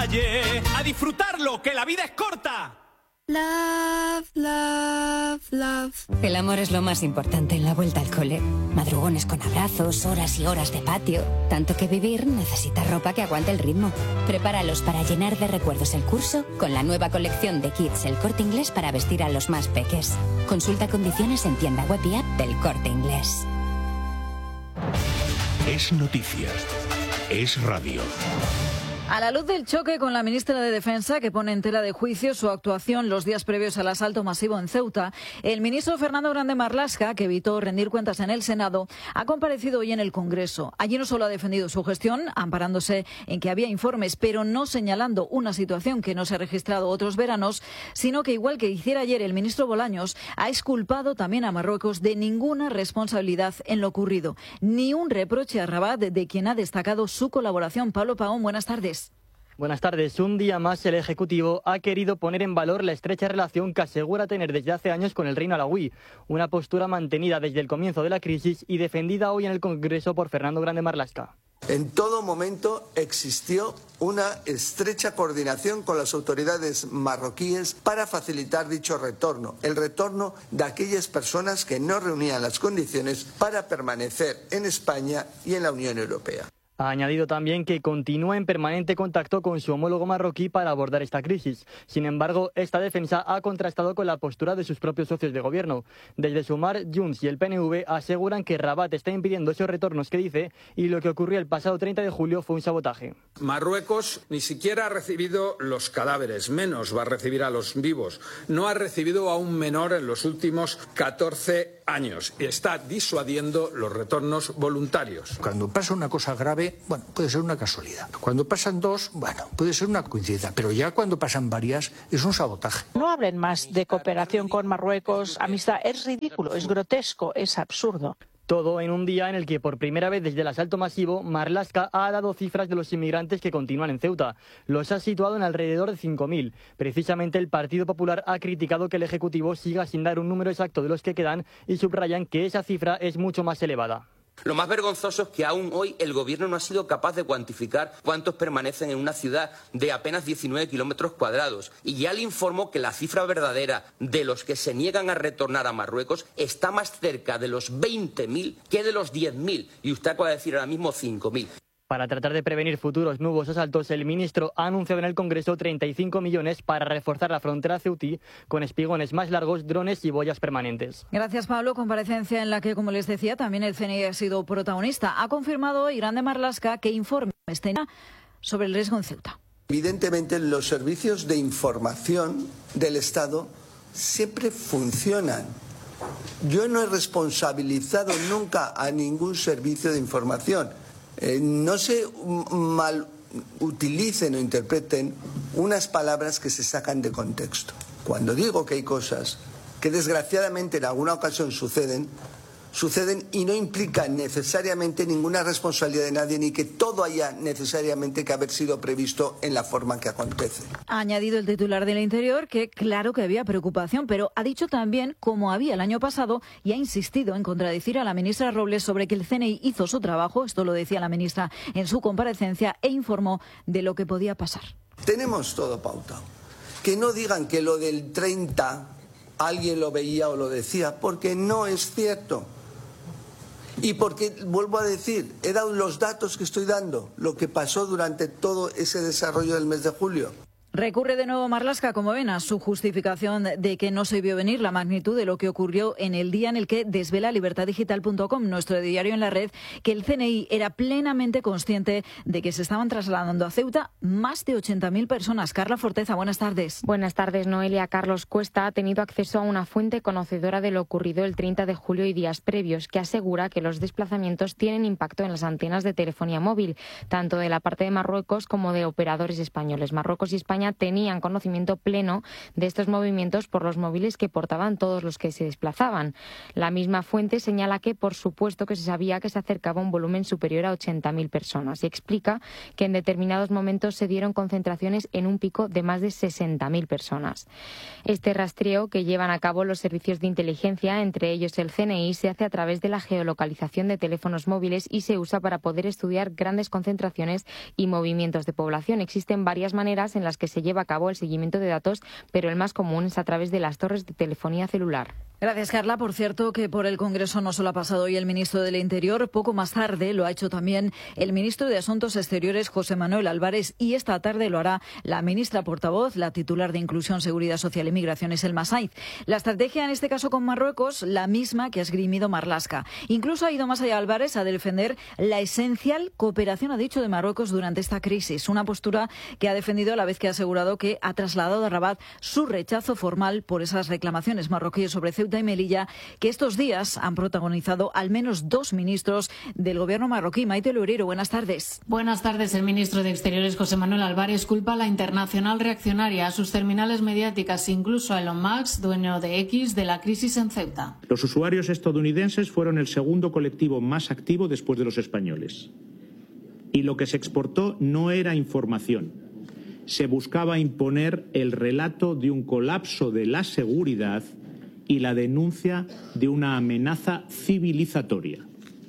calle, a disfrutarlo, que la vida es corta. Love, love, love. El amor es lo más importante en la vuelta al cole. Madrugones con abrazos, horas y horas de patio. Tanto que vivir necesita ropa que aguante el ritmo. Prepáralos para llenar de recuerdos el curso con la nueva colección de kits El Corte Inglés para vestir a los más peques. Consulta condiciones en tienda web y app del Corte Inglés. Es noticia. Es radio. A la luz del choque con la ministra de Defensa, que pone en tela de juicio su actuación los días previos al asalto masivo en Ceuta, el ministro Fernando Grande Marlaska, que evitó rendir cuentas en el Senado, ha comparecido hoy en el Congreso. Allí no solo ha defendido su gestión, amparándose en que había informes, pero no señalando una situación que no se ha registrado otros veranos, sino que, igual que hiciera ayer el ministro Bolaños, ha exculpado también a Marruecos de ninguna responsabilidad en lo ocurrido. Ni un reproche a Rabat, de quien ha destacado su colaboración. Pablo Pagón, buenas tardes. Buenas tardes. Un día más el Ejecutivo ha querido poner en valor la estrecha relación que asegura tener desde hace años con el reino alauí, una postura mantenida desde el comienzo de la crisis y defendida hoy en el Congreso por Fernando Grande Marlaska. En todo momento existió una estrecha coordinación con las autoridades marroquíes para facilitar dicho retorno, el retorno de aquellas personas que no reunían las condiciones para permanecer en España y en la Unión Europea. Ha añadido también que continúa en permanente contacto con su homólogo marroquí para abordar esta crisis. Sin embargo, esta defensa ha contrastado con la postura de sus propios socios de gobierno. Desde Sumar, Junts y el PNV aseguran que Rabat está impidiendo esos retornos que dice y lo que ocurrió el pasado 30 de julio fue un sabotaje. Marruecos ni siquiera ha recibido los cadáveres, menos va a recibir a los vivos. No ha recibido a un menor en los últimos 14 años y está disuadiendo los retornos voluntarios. Cuando pasa una cosa grave, bueno, puede ser una casualidad. Cuando pasan dos, bueno, puede ser una coincidencia. Pero ya cuando pasan varias, es un sabotaje. No hablen más de cooperación con Marruecos, amistad. Es ridículo, es grotesco, es absurdo. Todo en un día en el que por primera vez desde el asalto masivo, Marlaska ha dado cifras de los inmigrantes que continúan en Ceuta. Los ha situado en alrededor de 5.000. Precisamente el Partido Popular ha criticado que el Ejecutivo siga sin dar un número exacto de los que quedan y subrayan que esa cifra es mucho más elevada. Lo más vergonzoso es que aún hoy el Gobierno no ha sido capaz de cuantificar cuántos permanecen en una ciudad de apenas 19 kilómetros cuadrados. Y ya le informó que la cifra verdadera de los que se niegan a retornar a Marruecos está más cerca de los 20.000 que de los 10.000. Y usted acaba de decir ahora mismo 5.000. Para tratar de prevenir futuros nuevos asaltos, el ministro ha anunciado en el Congreso 35 millones para reforzar la frontera ceutí con espigones más largos, drones y boyas permanentes. Gracias, Pablo. Comparecencia en la que, como les decía, también el CNI ha sido protagonista. Ha confirmado hoy Grande Marlaska que informe sobre el riesgo en Ceuta. Evidentemente, los servicios de información del Estado siempre funcionan. Yo no he responsabilizado nunca a ningún servicio de información. No se mal utilicen o interpreten unas palabras que se sacan de contexto. Cuando digo que hay cosas que desgraciadamente en alguna ocasión suceden y no implican necesariamente ninguna responsabilidad de nadie ni que todo haya necesariamente que haber sido previsto en la forma que acontece. Ha añadido el titular del Interior que claro que había preocupación, pero ha dicho también, como había el año pasado, y ha insistido en contradecir a la ministra Robles sobre que el CNI hizo su trabajo, esto lo decía la ministra en su comparecencia, e informó de lo que podía pasar. Tenemos todo pautado. Que no digan que lo del 30 alguien lo veía o lo decía, porque no es cierto. Y porque, vuelvo a decir, he dado los datos que estoy dando, lo que pasó durante todo ese desarrollo del mes de julio. Recurre de nuevo Marlaska, como ven, a su justificación de que no se vio venir la magnitud de lo que ocurrió en el día en el que desvela libertaddigital.com, nuestro diario en la red, que el CNI era plenamente consciente de que se estaban trasladando a Ceuta más de 80.000 personas. Carla Forteza, buenas tardes. Buenas tardes, Noelia. Carlos Cuesta ha tenido acceso a una fuente conocedora de lo ocurrido el 30 de julio y días previos, que asegura que los desplazamientos tienen impacto en las antenas de telefonía móvil, tanto de la parte de Marruecos como de operadores españoles. Marruecos y España España tenían conocimiento pleno de estos movimientos por los móviles que portaban todos los que se desplazaban. La misma fuente señala que, por supuesto, que se sabía que se acercaba un volumen superior a 80.000 personas y explica que en determinados momentos se dieron concentraciones en un pico de más de 60.000 personas. Este rastreo que llevan a cabo los servicios de inteligencia, entre ellos el CNI, se hace a través de la geolocalización de teléfonos móviles y se usa para poder estudiar grandes concentraciones y movimientos de población. Existen varias maneras en las que se lleva a cabo el seguimiento de datos, pero el más común es a través de las torres de telefonía celular. Gracias, Carla. Por cierto, que por el Congreso no solo ha pasado hoy el ministro del Interior, poco más tarde lo ha hecho también el ministro de Asuntos Exteriores, José Manuel Álvarez, y esta tarde lo hará la ministra portavoz, la titular de Inclusión, Seguridad Social y Migraciones, Elma Saiz. La estrategia, en este caso con Marruecos, la misma que ha esgrimido Marlaska. Incluso ha ido más allá Álvarez a defender la esencial cooperación, ha dicho, de Marruecos durante esta crisis. Una postura que ha defendido a la vez que ha asegurado que ha trasladado a Rabat su rechazo formal por esas reclamaciones marroquíes sobre Ceuta y Melilla, que estos días han protagonizado al menos 2 ministros del gobierno marroquí. Maite Loureiro, buenas tardes. Buenas tardes. El ministro de Exteriores, José Manuel Álvarez, culpa a la internacional reaccionaria, a sus terminales mediáticas, incluso a Elon Musk, dueño de X, de la crisis en Ceuta. Los usuarios estadounidenses fueron el segundo colectivo más activo después de los españoles. Y lo que se exportó no era información. Se buscaba imponer el relato de un colapso de la seguridad y la denuncia de una amenaza civilizatoria.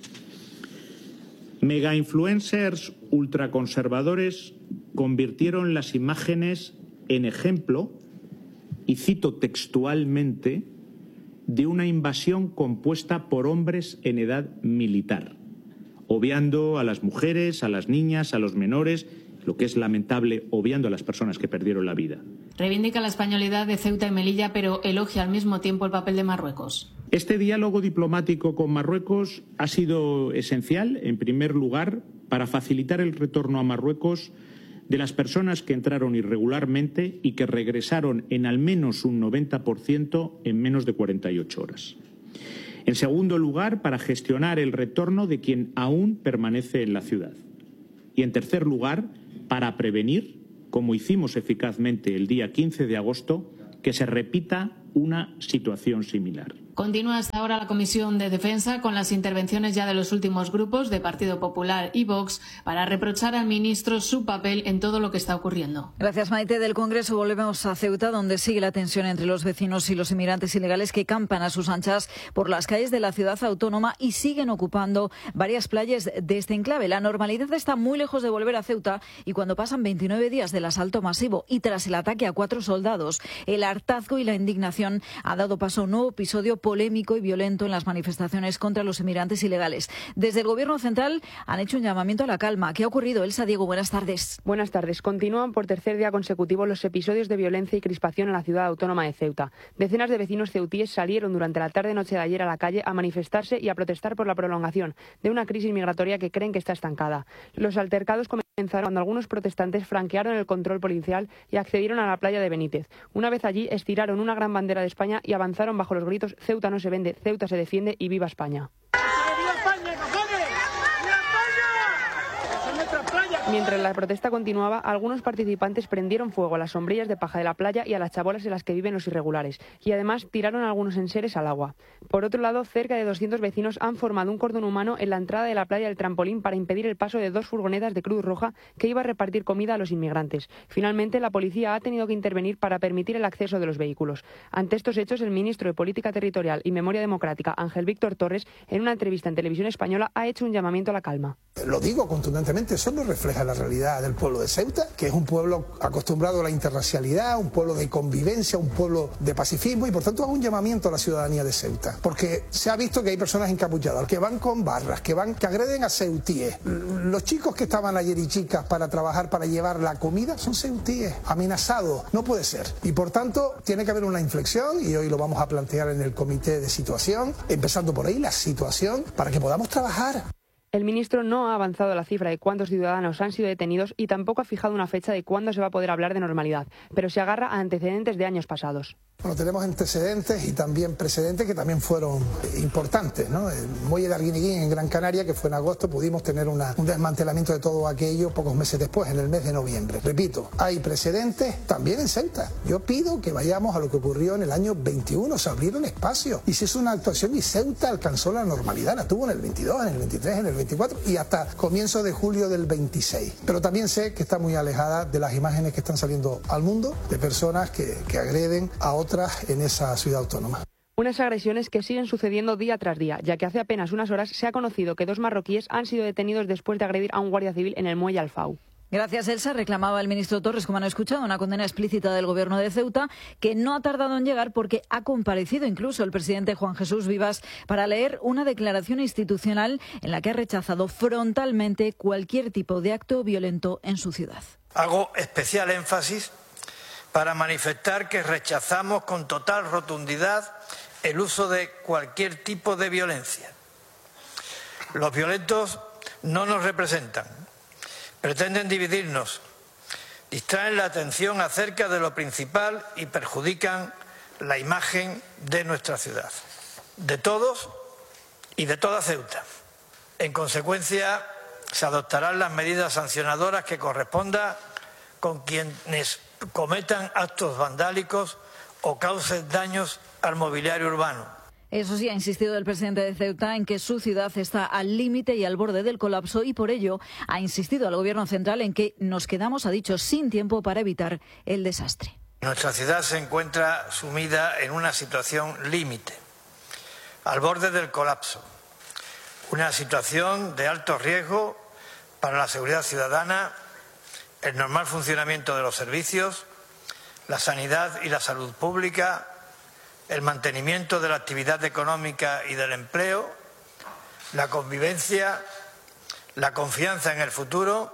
Mega-influencers ultraconservadores convirtieron las imágenes en ejemplo, y cito textualmente, de una invasión compuesta por hombres en edad militar, obviando a las mujeres, a las niñas, a los menores, lo que es lamentable, obviando a las personas que perdieron la vida. Reivindica la españolidad de Ceuta y Melilla, pero elogia al mismo tiempo el papel de Marruecos. Este diálogo diplomático con Marruecos ha sido esencial, en primer lugar, para facilitar el retorno a Marruecos de las personas que entraron irregularmente y que regresaron en al menos un 90% en menos de 48 horas. En segundo lugar, para gestionar el retorno de quien aún permanece en la ciudad. Y en tercer lugar, para prevenir, como hicimos eficazmente el día 15 de agosto, que se repita una situación similar. Continúa hasta ahora la Comisión de Defensa con las intervenciones ya de los últimos grupos de Partido Popular y Vox para reprochar al ministro su papel en todo lo que está ocurriendo. Gracias, Maite. Del Congreso volvemos a Ceuta, donde sigue la tensión entre los vecinos y los inmigrantes ilegales que campan a sus anchas por las calles de la ciudad autónoma y siguen ocupando varias playas de este enclave. La normalidad está muy lejos de volver a Ceuta y cuando pasan 29 días del asalto masivo y tras el ataque a 4 soldados, el hartazgo y la indignación ha dado paso a un nuevo episodio polémico y violento en las manifestaciones contra los inmigrantes ilegales. Desde el Gobierno central han hecho un llamamiento a la calma. ¿Qué ha ocurrido? Elsa Diego, buenas tardes. Buenas tardes. Continúan por tercer día consecutivo los episodios de violencia y crispación en la ciudad autónoma de Ceuta. Decenas de vecinos ceutíes salieron durante la tarde-noche de ayer a la calle a manifestarse y a protestar por la prolongación de una crisis migratoria que creen que está estancada. Los altercados comenzaron cuando algunos protestantes franquearon el control policial y accedieron a la playa de Benítez. Una vez allí, estiraron una gran bandera de España y avanzaron bajo los gritos «Ceuta no se vende, Ceuta se defiende y viva España». Mientras la protesta continuaba, algunos participantes prendieron fuego a las sombrillas de paja de la playa y a las chabolas en las que viven los irregulares, y además tiraron algunos enseres al agua. Por otro lado, cerca de 200 vecinos han formado un cordón humano en la entrada de la playa del Trampolín para impedir el paso de 2 furgonetas de Cruz Roja que iba a repartir comida a los inmigrantes. Finalmente, la policía ha tenido que intervenir para permitir el acceso de los vehículos. Ante estos hechos, el ministro de Política Territorial y Memoria Democrática, Ángel Víctor Torres, en una entrevista en Televisión Española, ha hecho un llamamiento a la calma. Lo digo contundentemente, eso no refleja la realidad del pueblo de Ceuta, que es un pueblo acostumbrado a la interracialidad, un pueblo de convivencia, un pueblo de pacifismo, y por tanto hago un llamamiento a la ciudadanía de Ceuta, porque se ha visto que hay personas encapuchadas, que van con barras, que agreden a ceutíes. Los chicos que estaban ayer y chicas para trabajar, para llevar la comida, son ceutíes, amenazados, no puede ser. Y por tanto tiene que haber una inflexión, y hoy lo vamos a plantear en el comité de situación, empezando por ahí, la situación, para que podamos trabajar. El ministro no ha avanzado la cifra de cuántos ciudadanos han sido detenidos y tampoco ha fijado una fecha de cuándo se va a poder hablar de normalidad, pero se agarra a antecedentes de años pasados. Bueno, tenemos antecedentes y también precedentes que también fueron importantes, ¿no? El muelle de Arguineguín en Gran Canaria, que fue en agosto, pudimos tener un desmantelamiento de todo aquello pocos meses después, en el mes de noviembre. Repito, hay precedentes también en Ceuta. Yo pido que vayamos a lo que ocurrió en el año 21, se abrieron espacios y se hizo una actuación y Ceuta alcanzó la normalidad, la tuvo en el 22, en el 23, en el 24 y hasta comienzo de julio del 26. Pero también sé que está muy alejada de las imágenes que están saliendo al mundo de personas que agreden a otras en esa ciudad autónoma. Unas agresiones que siguen sucediendo día tras día, ya que hace apenas unas horas se ha conocido que 2 marroquíes han sido detenidos después de agredir a un guardia civil en el muelle Alfau. Gracias, Elsa. Reclamaba el ministro Torres, como han escuchado, una condena explícita del gobierno de Ceuta, que no ha tardado en llegar porque ha comparecido incluso el presidente Juan Jesús Vivas para leer una declaración institucional en la que ha rechazado frontalmente cualquier tipo de acto violento en su ciudad. Hago especial énfasis para manifestar que rechazamos con total rotundidad el uso de cualquier tipo de violencia. Los violentos no nos representan, pretenden dividirnos, distraen la atención acerca de lo principal y perjudican la imagen de nuestra ciudad, de todos y de toda Ceuta. En consecuencia, se adoptarán las medidas sancionadoras que corresponda con quienes cometan actos vandálicos o causen daños al mobiliario urbano. Eso sí, ha insistido el presidente de Ceuta en que su ciudad está al límite y al borde del colapso y por ello ha insistido al gobierno central en que nos quedamos, ha dicho, sin tiempo para evitar el desastre. Nuestra ciudad se encuentra sumida en una situación límite, al borde del colapso, una situación de alto riesgo para la seguridad ciudadana, el normal funcionamiento de los servicios, la sanidad y la salud pública, el mantenimiento de la actividad económica y del empleo, la convivencia, la confianza en el futuro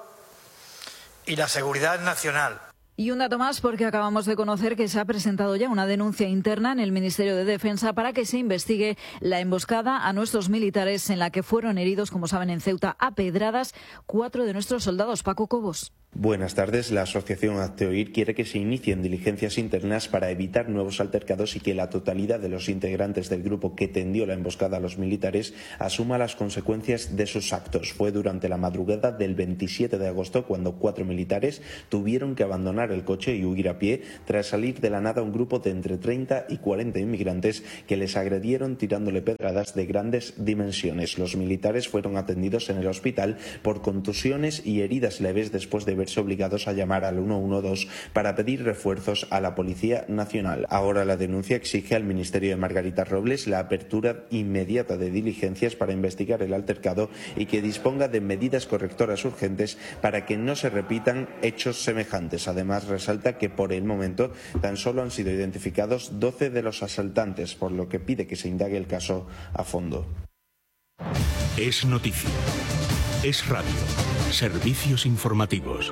y la seguridad nacional. Y un dato más, porque acabamos de conocer que se ha presentado ya una denuncia interna en el Ministerio de Defensa para que se investigue la emboscada a nuestros militares en la que fueron heridos, como saben, en Ceuta a pedradas 4 de nuestros soldados. Paco Cobos. Buenas tardes. La asociación Hazte Oír quiere que se inicien diligencias internas para evitar nuevos altercados y que la totalidad de los integrantes del grupo que tendió la emboscada a los militares asuma las consecuencias de sus actos. Fue durante la madrugada del 27 de agosto cuando 4 militares tuvieron que abandonar el coche y huir a pie tras salir de la nada un grupo de entre 30 y 40 inmigrantes que les agredieron tirándole pedradas de grandes dimensiones. Los militares fueron atendidos en el hospital por contusiones y heridas leves después de verse obligados a llamar al 112 para pedir refuerzos a la Policía Nacional. Ahora la denuncia exige al Ministerio de Margarita Robles la apertura inmediata de diligencias para investigar el altercado y que disponga de medidas correctoras urgentes para que no se repitan hechos semejantes. Además, resalta que por el momento tan solo han sido identificados 12 de los asaltantes, por lo que pide que se indague el caso a fondo. Es noticia. Es radio. Servicios informativos.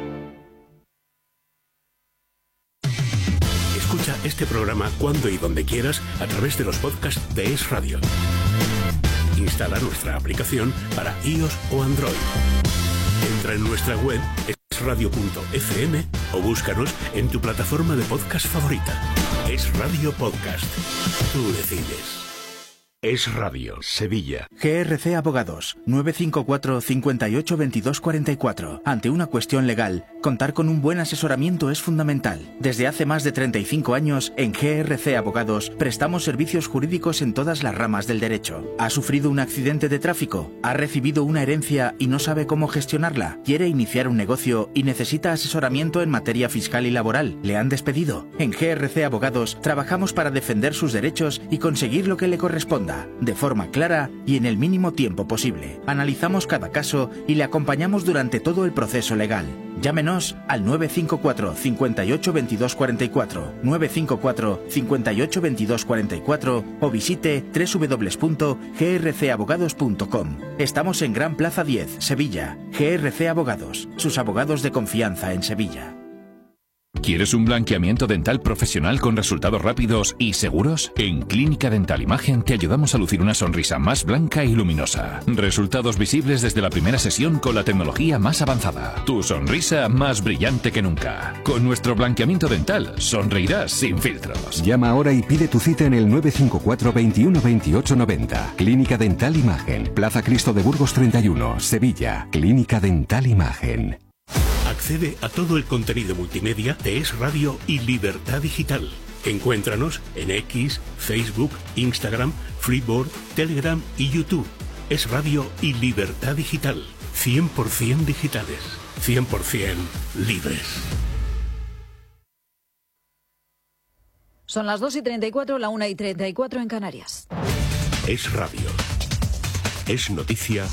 Escucha este programa cuando y donde quieras a través de los podcasts de Es Radio. Instala nuestra aplicación para iOS o Android. Entra en nuestra web esradio.fm o búscanos en tu plataforma de podcast favorita. Es Radio Podcast. Tú decides. Es Radio, Sevilla. GRC Abogados, 954 58 22 44. Ante una cuestión legal, contar con un buen asesoramiento es fundamental. Desde hace más de 35 años, en GRC Abogados, prestamos servicios jurídicos en todas las ramas del derecho. ¿Ha sufrido un accidente de tráfico? ¿Ha recibido una herencia y no sabe cómo gestionarla? ¿Quiere iniciar un negocio y necesita asesoramiento en materia fiscal y laboral? ¿Le han despedido? En GRC Abogados, trabajamos para defender sus derechos y conseguir lo que le corresponda, de forma clara y en el mínimo tiempo posible. Analizamos cada caso y le acompañamos durante todo el proceso legal. Llámenos al 954 58 22 44, 954 58 22 44 o visite www.grcabogados.com. Estamos en Gran Plaza 10, Sevilla. GRC Abogados, sus abogados de confianza en Sevilla. ¿Quieres un blanqueamiento dental profesional con resultados rápidos y seguros? En Clínica Dental Imagen te ayudamos a lucir una sonrisa más blanca y luminosa. Resultados visibles desde la primera sesión con la tecnología más avanzada. Tu sonrisa más brillante que nunca. Con nuestro blanqueamiento dental sonreirás sin filtros. Llama ahora y pide tu cita en el 954 21 28 90. Clínica Dental Imagen, Plaza Cristo de Burgos 31, Sevilla. Clínica Dental Imagen. Accede a todo el contenido multimedia de Es Radio y Libertad Digital. Encuéntranos en X, Facebook, Instagram, Freeboard, Telegram y YouTube. Es Radio y Libertad Digital. 100% digitales. 100% libres. Son las 2:34, la 1:34 en Canarias. Es Radio. Es noticia.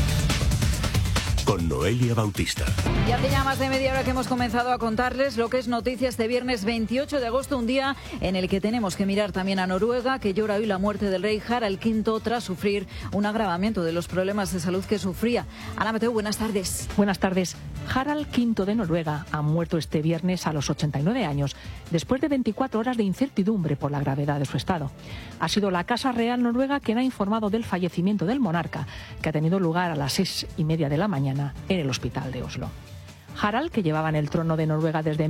Con Noelia Bautista. Y hace ya más de media hora que hemos comenzado a contarles lo que es noticia este viernes 28 de agosto, un día en el que tenemos que mirar también a Noruega, que llora hoy la muerte del rey Harald V tras sufrir un agravamiento de los problemas de salud que sufría. Ana Mateo, buenas tardes. Buenas tardes. Harald V de Noruega ha muerto este viernes a los 89 años, después de 24 horas de incertidumbre por la gravedad de su estado. Ha sido la Casa Real Noruega quien ha informado del fallecimiento del monarca, que ha tenido lugar a las 6:30 de la mañana en el hospital de Oslo. Harald, que llevaba en el trono de Noruega desde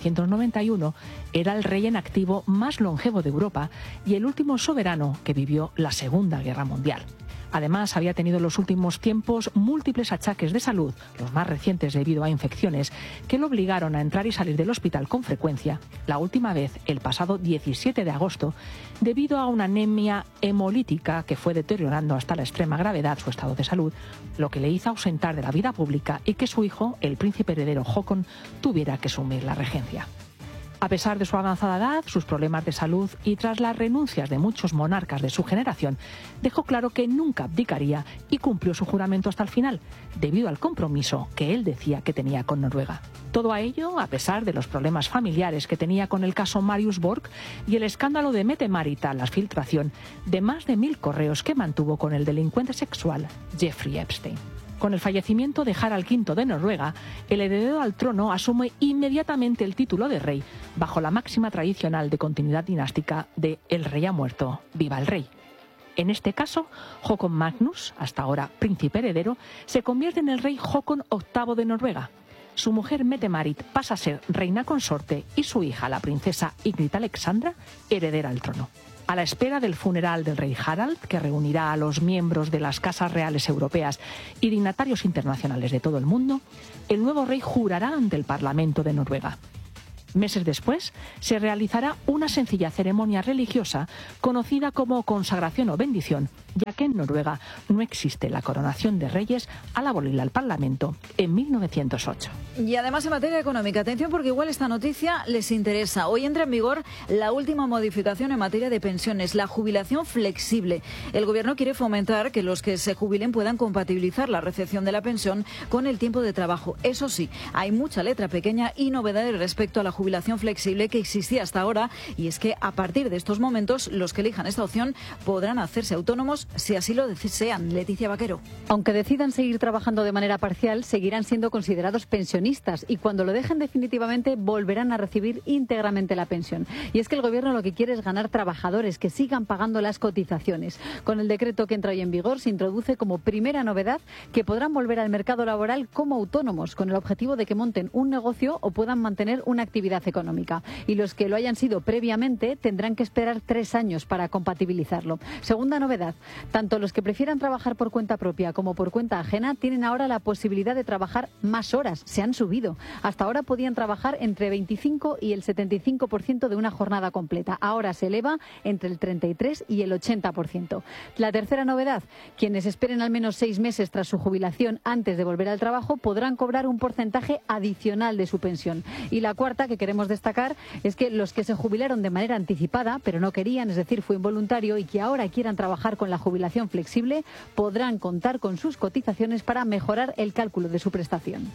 1991, era el rey en activo más longevo de Europa y el último soberano que vivió la Segunda Guerra Mundial. Además, había tenido en los últimos tiempos múltiples achaques de salud, los más recientes debido a infecciones, que lo obligaron a entrar y salir del hospital con frecuencia, la última vez el pasado 17 de agosto, debido a una anemia hemolítica que fue deteriorando hasta la extrema gravedad su estado de salud, lo que le hizo ausentar de la vida pública y que su hijo, el príncipe heredero Håkon, tuviera que asumir la regencia. A pesar de su avanzada edad, sus problemas de salud y tras las renuncias de muchos monarcas de su generación, dejó claro que nunca abdicaría y cumplió su juramento hasta el final, debido al compromiso que él decía que tenía con Noruega. Todo a ello, a pesar de los problemas familiares que tenía con el caso Marius Borg y el escándalo de Mette-Marit, la filtración de más de 1000 correos que mantuvo con el delincuente sexual Jeffrey Epstein. Con el fallecimiento de Harald V de Noruega, el heredero al trono asume inmediatamente el título de rey, bajo la máxima tradicional de continuidad dinástica de el rey ha muerto, viva el rey. En este caso, Håkon Magnus, hasta ahora príncipe heredero, se convierte en el rey Håkon VIII de Noruega. Su mujer Mette-Marit pasa a ser reina consorte y su hija, la princesa Ingrid Alexandra, heredera al trono. A la espera del funeral del rey Harald, que reunirá a los miembros de las casas reales europeas y dignatarios internacionales de todo el mundo, el nuevo rey jurará ante el Parlamento de Noruega. Meses después, se realizará una sencilla ceremonia religiosa conocida como consagración o bendición, ya que en Noruega no existe la coronación de reyes al abolir el Parlamento en 1908. Y además en materia económica, atención porque igual esta noticia les interesa. Hoy entra en vigor la última modificación en materia de pensiones, la jubilación flexible. El Gobierno quiere fomentar que los que se jubilen puedan compatibilizar la recepción de la pensión con el tiempo de trabajo. Eso sí, hay mucha letra pequeña y novedades respecto a la jubilación flexible que existía hasta ahora, y es que a partir de estos momentos los que elijan esta opción podrán hacerse autónomos si así lo desean. Leticia Vaquero. Aunque decidan seguir trabajando de manera parcial, seguirán siendo considerados pensionistas y cuando lo dejen definitivamente volverán a recibir íntegramente la pensión. Y es que el Gobierno lo que quiere es ganar trabajadores que sigan pagando las cotizaciones. Con el decreto que entra hoy en vigor se introduce como primera novedad que podrán volver al mercado laboral como autónomos, con el objetivo de que monten un negocio o puedan mantener una actividad económica. Y los que lo hayan sido previamente tendrán que esperar 3 años para compatibilizarlo. Segunda novedad, tanto los que prefieran trabajar por cuenta propia como por cuenta ajena tienen ahora la posibilidad de trabajar más horas. Se han subido. Hasta ahora podían trabajar entre 25 y el 75% de una jornada completa. Ahora se eleva entre el 33 y el 80%. La tercera novedad, quienes esperen al menos 6 meses tras su jubilación antes de volver al trabajo podrán cobrar un porcentaje adicional de su pensión. Y la cuarta que queremos destacar es que los que se jubilaron de manera anticipada, pero no querían, es decir, fue involuntario, y que ahora quieran trabajar con la jubilación flexible, podrán contar con sus cotizaciones para mejorar el cálculo de su prestación.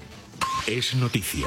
Es noticia.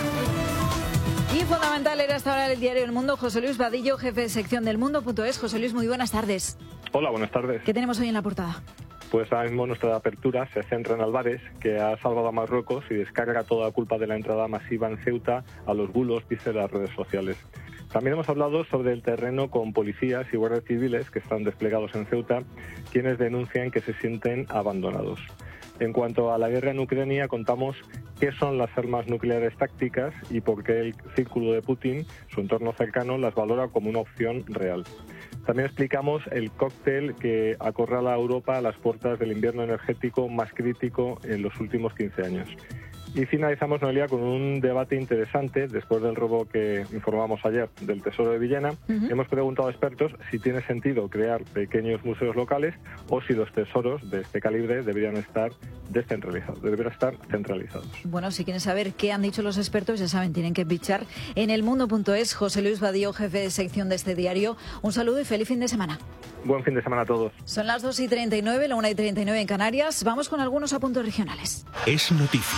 Y fundamental era hasta ahora el diario El Mundo. José Luis Vadillo, jefe de sección del Mundo.es. José Luis, muy buenas tardes. Hola, buenas tardes. ¿Qué tenemos hoy en la portada? Pues ahora mismo nuestra apertura se centra en Álvarez, que ha salvado a Marruecos y descarga toda la culpa de la entrada masiva en Ceuta a los bulos, dice las redes sociales. También hemos hablado sobre el terreno con policías y guardias civiles que están desplegados en Ceuta, quienes denuncian que se sienten abandonados. En cuanto a la guerra en Ucrania, contamos qué son las armas nucleares tácticas y por qué el círculo de Putin, su entorno cercano, las valora como una opción real. También explicamos el cóctel que acorrala a Europa a las puertas del invierno energético más crítico en los últimos 15 años. Y finalizamos, Noelia, con un debate interesante. Después del robo que informamos ayer del Tesoro de Villena, hemos preguntado a expertos si tiene sentido crear pequeños museos locales o si los tesoros de este calibre deberían estar centralizados. Bueno, si quieren saber qué han dicho los expertos, ya saben, tienen que bichar en elmundo.es. José Luis Badío, jefe de sección de este diario, un saludo y feliz fin de semana. Buen fin de semana a todos. Son las 2:39, la 1:39 en Canarias. Vamos con algunos apuntes regionales. Es noticia.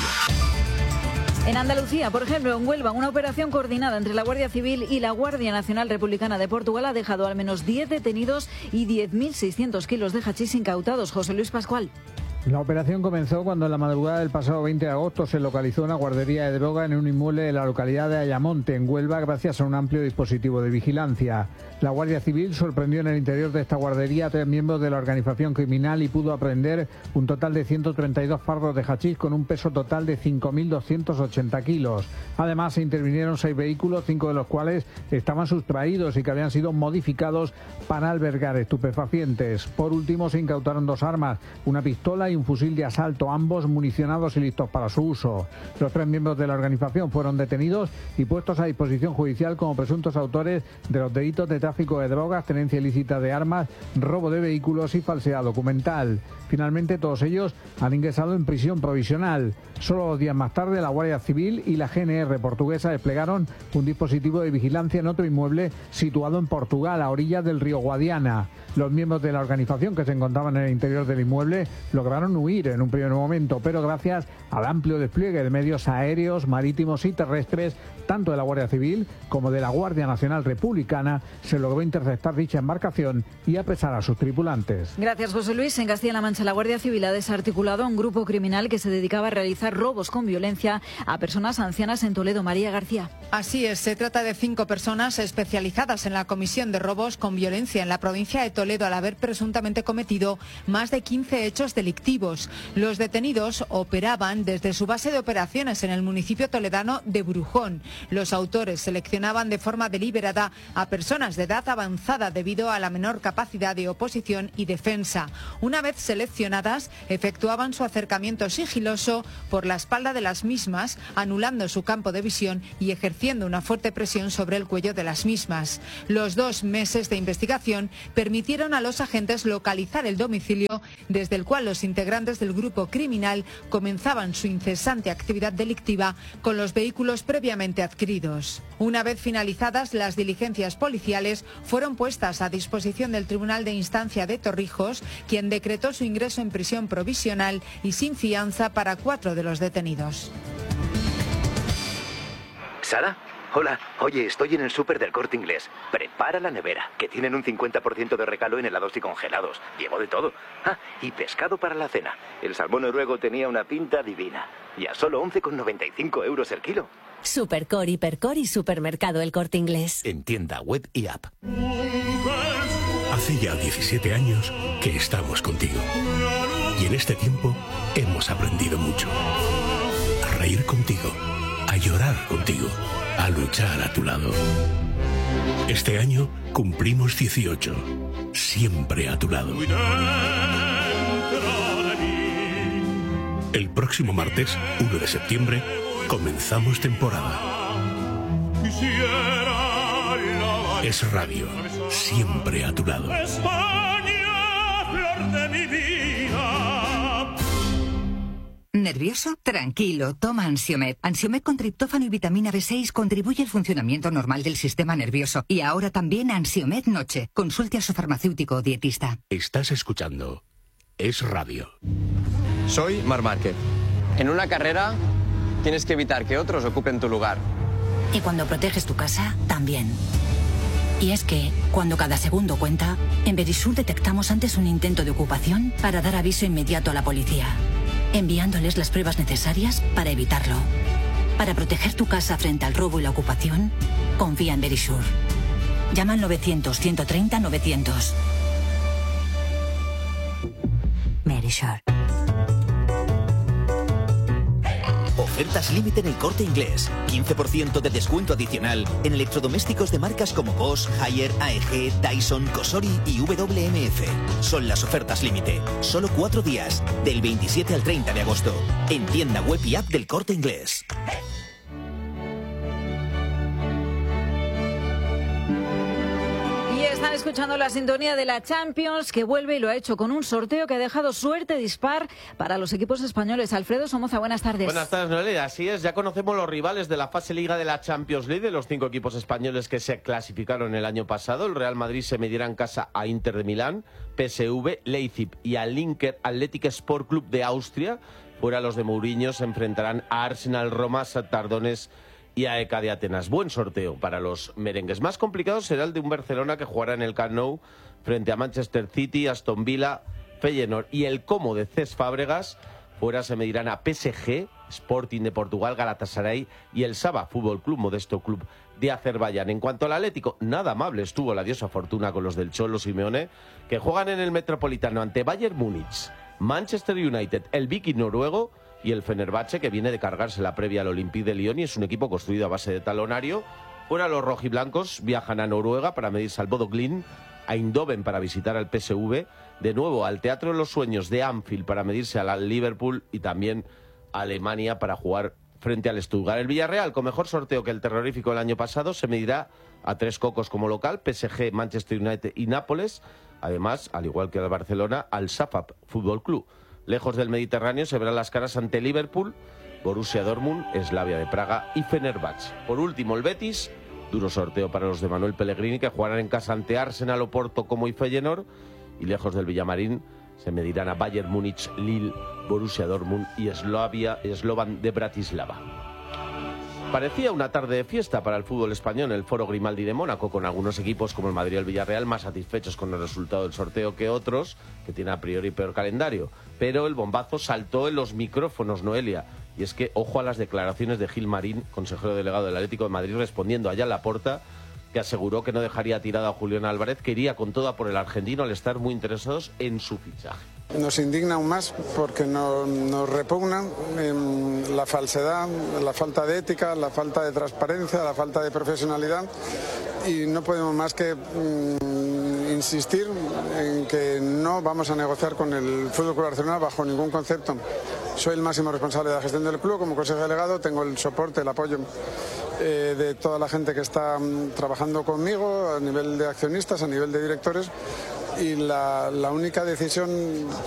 En Andalucía, por ejemplo, en Huelva, una operación coordinada entre la Guardia Civil y la Guardia Nacional Republicana de Portugal ha dejado al menos 10 detenidos y 10.600 kilos de hachís incautados. José Luis Pascual. La operación comenzó cuando en la madrugada del pasado 20 de agosto se localizó una guardería de droga en un inmueble de la localidad de Ayamonte, en Huelva, gracias a un amplio dispositivo de vigilancia. La Guardia Civil sorprendió en el interior de esta guardería a 3 miembros de la organización criminal y pudo apreender un total de 132 fardos de hachís con un peso total de 5.280 kilos. Además, se intervinieron 6 vehículos, 5 de los cuales estaban sustraídos y que habían sido modificados para albergar estupefacientes. Por último, se incautaron 2 armas, una pistola y un fusil de asalto, ambos municionados y listos para su uso. Los 3 miembros de la organización fueron detenidos y puestos a disposición judicial como presuntos autores de los delitos de tráfico de drogas, tenencia ilícita de armas, robo de vehículos y falsedad documental. Finalmente, todos ellos han ingresado en prisión provisional. Solo 2 días más tarde, la Guardia Civil y la GNR portuguesa desplegaron un dispositivo de vigilancia en otro inmueble situado en Portugal, a orillas del río Guadiana. Los miembros de la organización que se encontraban en el interior del inmueble lograron huir en un primer momento, pero gracias al amplio despliegue de medios aéreos, marítimos y terrestres, tanto de la Guardia Civil como de la Guardia Nacional Republicana, se logró interceptar dicha embarcación y apresar a sus tripulantes. Gracias, José Luis. En Castilla-La Mancha, la Guardia Civil ha desarticulado a un grupo criminal que se dedicaba a realizar robos con violencia a personas ancianas en Toledo. María García. Así es, se trata de 5 personas especializadas en la comisión de robos con violencia en la provincia de Toledo, al haber presuntamente cometido más de 15 hechos delictivos. Los detenidos operaban desde su base de operaciones en el municipio toledano de Brujón. Los autores seleccionaban de forma deliberada a personas de edad avanzada debido a la menor capacidad de oposición y defensa. Una vez seleccionadas, efectuaban su acercamiento sigiloso por la espalda de las mismas, anulando su campo de visión y ejerciendo una fuerte presión sobre el cuello de las mismas. Los 2 meses de investigación permitieron a los agentes localizar el domicilio desde el cual los integrantes del grupo criminal comenzaban su incesante actividad delictiva con los vehículos previamente adquiridos. Una vez finalizadas las diligencias policiales, fueron puestas a disposición del Tribunal de Instancia de Torrijos, quien decretó su ingreso en prisión provisional y sin fianza para 4 de los detenidos. ¿Sara? Hola, oye, estoy en el súper del Corte Inglés. Prepara la nevera, que tienen un 50% de regalo en helados y congelados. Llevo de todo. Ah, y pescado para la cena. El salmón noruego tenía una pinta divina. Y a solo 11,95 € el kilo. Supercor, Hipercor y Supermercado El Corte Inglés. En tienda web y app. Hace ya 17 años que estamos contigo. Y en este tiempo hemos aprendido mucho. A reír contigo, a llorar contigo, a luchar a tu lado. Este año cumplimos 18. Siempre a tu lado. El próximo martes, 1 de septiembre, comenzamos temporada. Es radio, siempre a tu lado. ¿Nervioso? Tranquilo, toma Ansiomed. Ansiomed con triptófano y vitamina B6 contribuye al funcionamiento normal del sistema nervioso. Y ahora también Ansiomed Noche. Consulte a su farmacéutico o dietista. Estás escuchando Es Radio. Soy Marc Márquez. En una carrera tienes que evitar que otros ocupen tu lugar. Y cuando proteges tu casa, también. Y es que, cuando cada segundo cuenta, en Verisur detectamos antes un intento de ocupación para dar aviso inmediato a la policía, enviándoles las pruebas necesarias para evitarlo. Para proteger tu casa frente al robo y la ocupación, confía en Verisur. Llama al 900-130-900. Verisur. Ofertas límite en El Corte Inglés. 15% de descuento adicional en electrodomésticos de marcas como Bosch, Haier, AEG, Dyson, Cosori y WMF. Son las ofertas límite. Solo 4 días, del 27 al 30 de agosto. En tienda web y app del Corte Inglés. Están escuchando la sintonía de la Champions, que vuelve y lo ha hecho con un sorteo que ha dejado suerte dispar para los equipos españoles. Alfredo Somoza, buenas tardes. Buenas tardes, Noelia. Así es, ya conocemos los rivales de la fase Liga de la Champions League, de los 5 equipos españoles que se clasificaron el año pasado. El Real Madrid se medirá en casa a Inter de Milán, PSV, Leipzig y al Linker Athletic Sport Club de Austria. Fuera los de Mourinho se enfrentarán a Arsenal, Roma, Shakhtar Donetsk y a EK de Atenas. Buen sorteo para los merengues. Más complicado será el de un Barcelona que jugará en el Camp Nou frente a Manchester City, Aston Villa, Feyenoord y el Como de Cesc Fábregas. Fuera se medirán a PSG, Sporting de Portugal, Galatasaray y el Saba Fútbol Club, modesto club de Azerbaiyán. En cuanto al Atlético, nada amable estuvo la diosa fortuna con los del Cholo Simeone, que juegan en el Metropolitano ante Bayern Múnich, Manchester United, el Viking noruego y el Fenerbahce, que viene de cargarse la previa al Olympique de Lyon y es un equipo construido a base de talonario. Fuera los rojiblancos viajan a Noruega para medirse al Bodø Glimt, a Eindhoven para visitar al PSV, de nuevo al Teatro de los Sueños de Anfield para medirse al Liverpool y también a Alemania para jugar frente al Stuttgart. El Villarreal, con mejor sorteo que el terrorífico del año pasado, se medirá a 3 cocos como local, PSG, Manchester United y Nápoles. Además, al igual que el Barcelona, al Safab Fútbol Club. Lejos del Mediterráneo se verán las caras ante Liverpool, Borussia Dortmund, Slavia de Praga y Fenerbahce. Por último, el Betis, duro sorteo para los de Manuel Pellegrini, que jugarán en casa ante Arsenal, Oporto, Como y Feyenoord. Y lejos del Villamarín se medirán a Bayern Múnich, Lille, Borussia Dortmund y Slovan de Bratislava. Parecía una tarde de fiesta para el fútbol español en el Foro Grimaldi de Mónaco, con algunos equipos como el Madrid y el Villarreal más satisfechos con el resultado del sorteo que otros, que tienen a priori peor calendario. Pero el bombazo saltó en los micrófonos, Noelia, y es que ojo a las declaraciones de Gil Marín, consejero delegado del Atlético de Madrid, respondiendo allá en Laporta, que aseguró que no dejaría tirado a Julián Álvarez, que iría con toda por el argentino al estar muy interesados en su fichaje. Nos indigna aún más porque nos repugna la falsedad, la falta de ética, la falta de transparencia, la falta de profesionalidad y no podemos más que insistir en que no vamos a negociar con el Fútbol Club Barcelona bajo ningún concepto. Soy el máximo responsable de la gestión del club, como consejero delegado tengo el soporte, el apoyo de toda la gente que está trabajando conmigo a nivel de accionistas, a nivel de directores y la única decisión